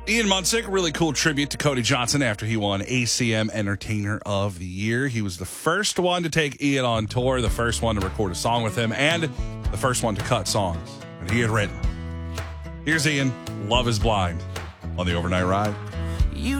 Ian Munsick, really cool tribute to Cody Johnson after he won ACM Entertainer of the Year. He was the first one to take Ian on tour, the first one to record a song with him, and the first one to cut songs that he had written. Here's Ian, Love is Blind, on the Overnight Ride.